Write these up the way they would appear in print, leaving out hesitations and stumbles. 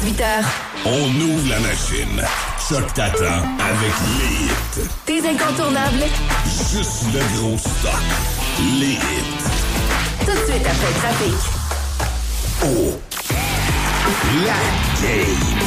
18h. On ouvre la machine. Choc t'attend avec les hits. Tes incontournables. Juste le gros stock. Les hits. Tout de suite après le trafic. Oh. La game.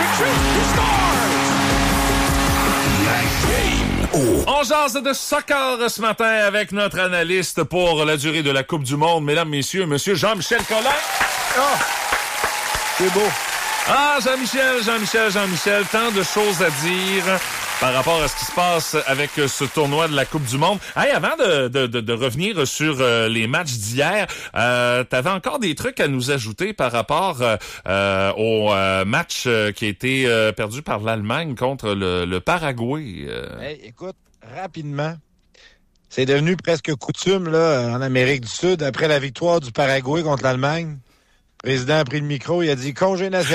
La game. Oh. On jase de soccer ce matin avec notre analyste pour la durée de la Coupe du Monde. Mesdames, messieurs, monsieur Jean-Michel Collin. Oh, c'est beau. Ah, Jean-Michel, tant de choses à dire par rapport à ce qui se passe avec ce tournoi de la Coupe du Monde. Hey, avant de revenir sur les matchs d'hier, t'avais encore des trucs à nous ajouter par rapport au match qui a été perdu par l'Allemagne contre le Paraguay. Hey, écoute, rapidement, c'est devenu presque coutume là en Amérique du Sud, après la victoire du Paraguay contre l'Allemagne. Le président a pris le micro, il a dit « Congé national ».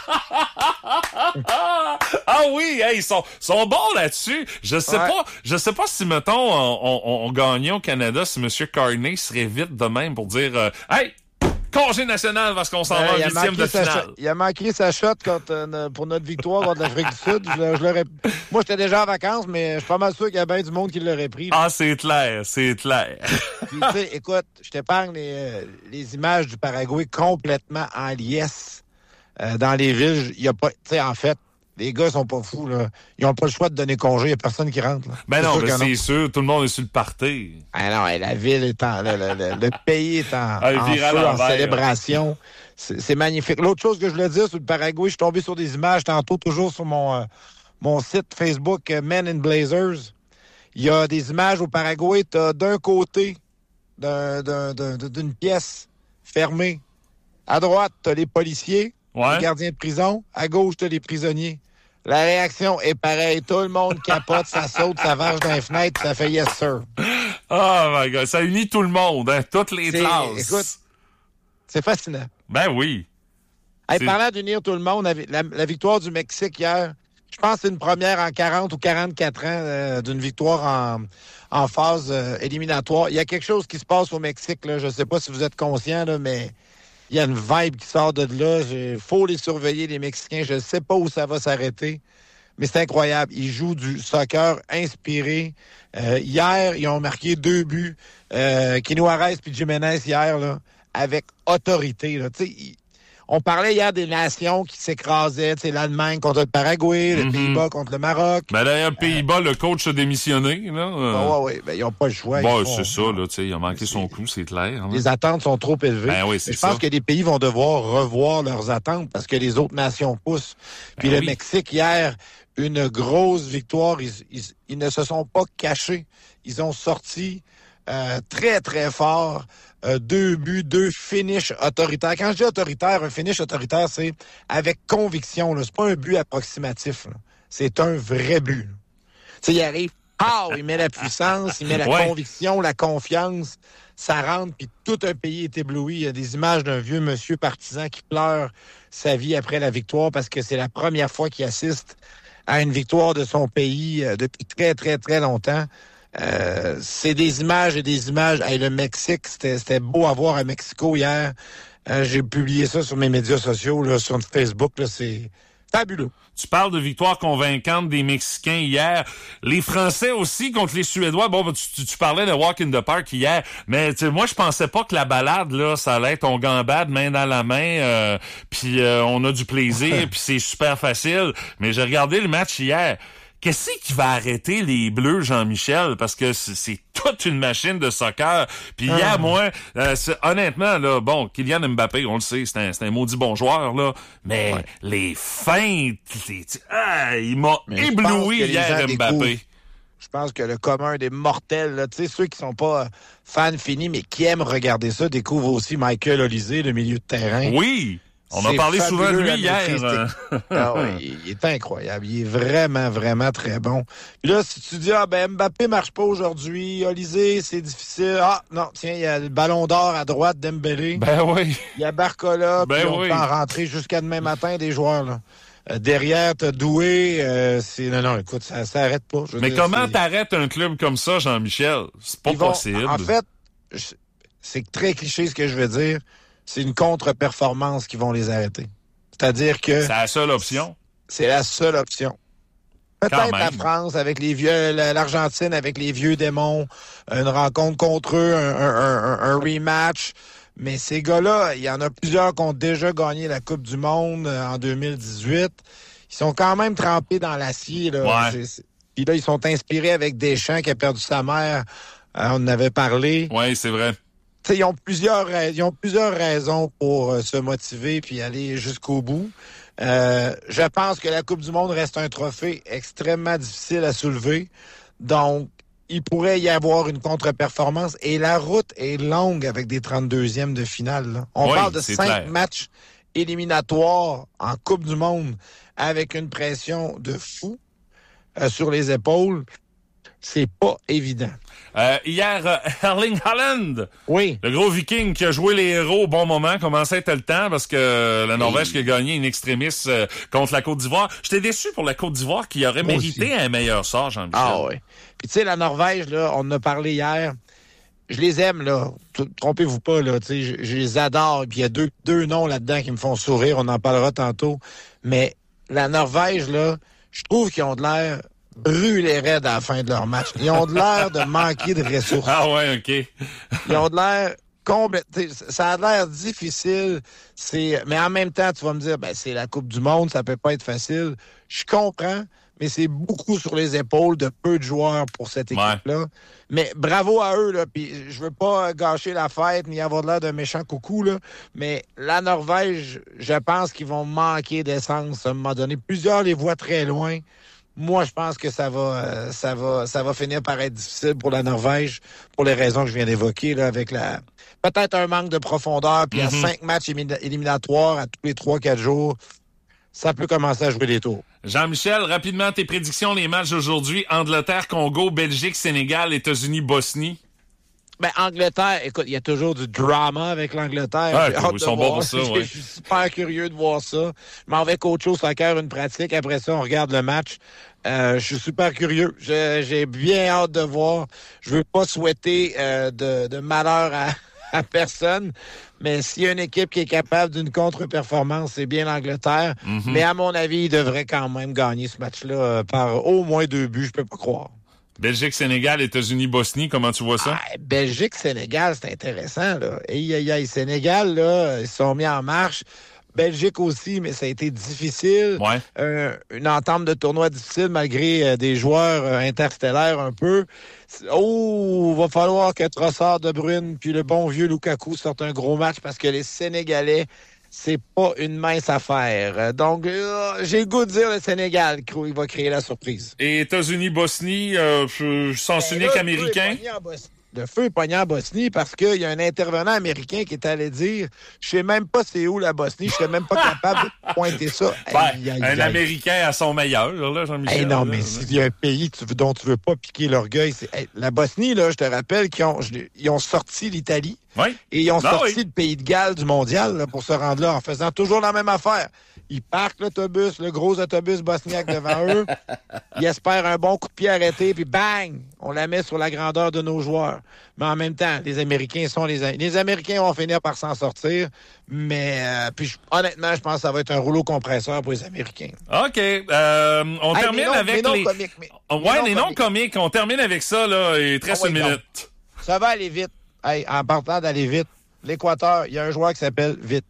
Ah oui, hey, ils sont bons là-dessus. Je sais pas si, mettons, on gagnait au Canada, si M. Carney serait vite de même pour dire hey, congé national parce qu'on s'en va en 8e de finale. Il a manqué sa shot pour notre victoire contre l'Afrique du Sud. Moi, j'étais déjà en vacances, mais je suis pas mal sûr qu'il y a bien du monde qui l'aurait pris. Ah, c'est clair. Puis, tu sais, écoute, je t'épargne les images du Paraguay complètement en liesse dans les villes. Il y a pas, tu sais, en fait, les gars sont pas fous, là. Ils ont pas le choix de donner congé. Il y a personne qui rentre, là. Ben non, c'est sûr. Tout le monde est sur le party. Ah non, la ville est le pays est en en célébration. C'est magnifique. L'autre chose que je voulais dire sur le Paraguay, je suis tombé sur des images tantôt, toujours sur mon site Facebook Men in Blazers. Il y a des images au Paraguay. T'as d'un côté d'une pièce fermée. À droite, t'as les policiers, les gardiens de prison. À gauche, t'as les prisonniers. La réaction est pareille. Tout le monde capote, ça saute, ça varge dans les fenêtres, ça fait « yes, sir ». Oh my God, ça unit tout le monde, hein, toutes les classes. Écoute, c'est fascinant. Ben oui. Hey, parlant d'unir tout le monde, la victoire du Mexique hier, je pense que c'est une première en 40 ou 44 ans d'une victoire en phase éliminatoire. Il y a quelque chose qui se passe au Mexique, là. Je ne sais pas si vous êtes conscient, là, mais il y a une vibe qui sort de là. Il faut les surveiller, les Mexicains. Je ne sais pas où ça va s'arrêter, mais c'est incroyable. Ils jouent du soccer inspiré. Hier, ils ont marqué 2 buts. Kino Arez puis Jiménez hier, là, avec autorité. Là. On parlait hier des nations qui s'écrasaient, l'Allemagne contre le Paraguay, les Pays-Bas contre le Maroc. Ben d'ailleurs, Pays-Bas, le coach a démissionné. Oui, ben, ils n'ont pas le choix. C'est ça, là, il a manqué son coup, c'est clair. Hein? Les attentes sont trop élevées. Ben oui, c'est ça. Je pense que les pays vont devoir revoir leurs attentes parce que les autres nations poussent. Puis le Mexique, hier, une grosse victoire. Ils ne se sont pas cachés. Ils ont sorti très, très fort. 2 buts, 2 finishes autoritaires. Quand je dis autoritaire, un finish autoritaire, c'est avec conviction. Là. C'est pas un but approximatif. Là. C'est un vrai but. Il arrive, il met la puissance, il met la conviction, la confiance. Ça rentre, puis tout un pays est ébloui. Il y a des images d'un vieux monsieur partisan qui pleure sa vie après la victoire parce que c'est la première fois qu'il assiste à une victoire de son pays depuis très, très, très longtemps. C'est des images et des images. Hey, le Mexique, c'était beau à voir à Mexico hier. J'ai publié ça sur mes médias sociaux, là, sur Facebook. Là, c'est fabuleux. Tu parles de victoire convaincante des Mexicains hier. Les Français aussi contre les Suédois. Bon, tu parlais de walk in the park hier, mais moi, je pensais pas que la balade, là, ça allait être on gambade main dans la main, puis on a du plaisir, puis c'est super facile. Mais j'ai regardé le match hier. Qu'est-ce qui va arrêter les Bleus, Jean-Michel? Parce que c'est toute une machine de soccer. Puis hier, moi, honnêtement, là, bon, Kylian Mbappé, on le sait, c'est un maudit bon joueur, là. Mais les feintes, il m'a ébloui hier, Mbappé. Je pense que le commun des mortels, là, tu sais, ceux qui sont pas fans finis, mais qui aiment regarder ça, découvrent aussi Michael Olise, le milieu de terrain. Oui! On a parlé souvent de lui hier. Il est incroyable. Il est vraiment, vraiment très bon. Puis là, si tu dis, Mbappé marche pas aujourd'hui, Olise, c'est difficile. Ah, non, tiens, il y a le ballon d'or à droite Dembélé. Ben oui. Il y a Barcola, puis on peut en rentrer jusqu'à demain matin des joueurs, là. Derrière, t'as Doué. Non, écoute, ça s'arrête pas. Mais comment t'arrêtes un club comme ça, Jean-Michel? C'est pas possible. En fait, c'est très cliché ce que je veux dire. C'est une contre-performance qui vont les arrêter. C'est-à-dire que... C'est la seule option. C'est la seule option. Peut-être la France avec les vieux, l'Argentine avec les vieux démons, une rencontre contre eux, un rematch. Mais ces gars-là, il y en a plusieurs qui ont déjà gagné la Coupe du Monde en 2018. Ils sont quand même trempés dans l'acier. Là. Ouais. Puis là, ils sont inspirés avec Deschamps qui a perdu sa mère. On en avait parlé. Oui, c'est vrai. T'sais, ils ont plusieurs raisons pour se motiver puis aller jusqu'au bout. Je pense que la Coupe du Monde reste un trophée extrêmement difficile à soulever. Donc, il pourrait y avoir une contre-performance. Et la route est longue avec des 32e de finale. Là. On parle de 5 matchs éliminatoires en Coupe du Monde avec une pression de fou sur les épaules. C'est pas évident. Hier, Erling Haaland, oui, le gros Viking qui a joué les héros au bon moment, commençait à être le temps parce que la Norvège qui a gagné in extremis contre la Côte d'Ivoire. J'étais déçu pour la Côte d'Ivoire qui aurait mérité un meilleur sort, Jean-Michel. Ah oui. Puis tu sais, la Norvège, là, on en a parlé hier. Je les aime, là. Trompez-vous pas, là. Tu sais, je les adore. Puis il y a deux noms là-dedans qui me font sourire. On en parlera tantôt. Mais la Norvège, là, je trouve qu'ils ont de l'air brûlés raides à la fin de leur match. Ils ont de l'air de manquer de ressources. Ah ouais, OK. Ils ont de l'air ça a l'air difficile. Mais en même temps, tu vas me dire, ben, c'est la Coupe du Monde, ça peut pas être facile. Je comprends, mais c'est beaucoup sur les épaules de peu de joueurs pour cette équipe-là. Ouais. Mais bravo à eux, là. Puis je veux pas gâcher la fête ni avoir de l'air d'un méchant coucou, là. Mais la Norvège, je pense qu'ils vont manquer d'essence à un moment donné. Plusieurs les voient très loin. Moi, je pense que ça va finir par être difficile pour la Norvège pour les raisons que je viens d'évoquer, là, avec peut-être un manque de profondeur, puis à 5 matchs éliminatoires à tous les 3-4 jours, ça peut commencer à jouer des tours. Jean-Michel, rapidement, tes prédictions, les matchs d'aujourd'hui, Angleterre, Congo, Belgique, Sénégal, États-Unis, Bosnie. Ben, Angleterre, écoute, il y a toujours du drama avec l'Angleterre. Ouais, ils sont bons pour ça, ouais. Je suis super curieux de voir ça. Je m'en vais coacher au soccer, une pratique. Après ça, on regarde le match. Je suis super curieux. J'ai bien hâte de voir. Je veux pas souhaiter de malheur à personne. Mais s'il y a une équipe qui est capable d'une contre-performance, c'est bien l'Angleterre. Mm-hmm. Mais à mon avis, il devrait quand même gagner ce match-là par au moins 2 buts. Je peux pas croire. Belgique, Sénégal, États-Unis, Bosnie, comment tu vois ça? Belgique, Sénégal, c'est intéressant, là. Sénégal, là, ils se sont mis en marche. Belgique aussi, mais ça a été difficile. Ouais. Une entame de tournoi difficile malgré des joueurs interstellaires un peu. Va falloir que Trossard, De Bruyne puis le bon vieux Lukaku sortent un gros match parce que les Sénégalais, c'est pas une mince affaire. Donc, j'ai le goût de dire le Sénégal, il va créer la surprise. Et États-Unis, Bosnie, sens unique américain? Le feu est pogné en Bosnie parce qu'il y a un intervenant américain qui est allé dire « Je sais même pas c'est où la Bosnie, je serais même pas capable de pointer ça. » Un Américain à son meilleur, là, Jean-Michel. Non, mais s'il y a un pays dont tu veux pas piquer l'orgueil, c'est la Bosnie, là, je te rappelle qu'ils ont sorti l'Italie. Oui. Et ils ont sorti le pays de Galles du mondial là, pour se rendre là en faisant toujours la même affaire. Ils parquent l'autobus, le gros autobus bosniaque devant eux. Ils espèrent un bon coup de pied arrêté, puis bang! On la met sur la grandeur de nos joueurs. Mais en même temps, les Américains les Américains vont finir par s'en sortir. Mais honnêtement, je pense que ça va être un rouleau compresseur pour les Américains. OK. On termine avec les noms comiques. On termine avec ça, là. Il te reste une minute. Donc. Ça va aller vite. En partant d'aller vite, l'Équateur, il y a un joueur qui s'appelle Vite.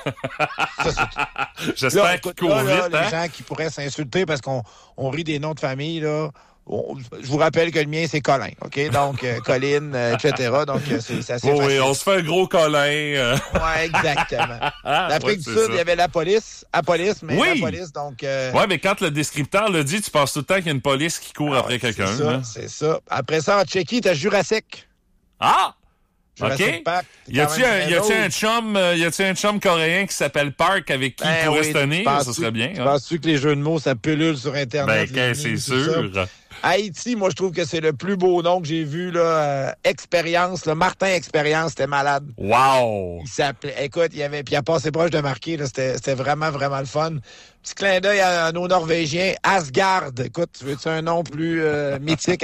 J'espère qu'il court vite. Les gens qui pourraient s'insulter parce qu'on rit des noms de famille, là. Je vous rappelle que le mien, c'est Colin, OK? Donc, Colin, etc. Donc, c'est assez facile. Oui, on se fait un gros Colin. Oui, exactement. L'Afrique du Sud, il y avait la police. La police, donc... Oui, mais quand le descripteur le dit, tu penses tout le temps qu'il y a une police qui court après quelqu'un. C'est ça. Après ça, en Tchéquie, t'as Jurassic. Ah! Jurassic Park, y a-tu un chum coréen qui s'appelle Park avec qui il pourrait se tenir? Ça serait bien. Penses-tu que les jeux de mots, ça pullule sur Internet? C'est sûr. Haïti, moi, je trouve que c'est le plus beau nom que j'ai vu, là. Expérience, le Martin Expérience, c'était malade. Wow! Il s'appelait, écoute, puis il a passé proche de marquer, là. C'était vraiment, vraiment le fun. Petit clin d'œil à nos Norvégiens. Asgard. Écoute, tu veux-tu un nom plus mythique?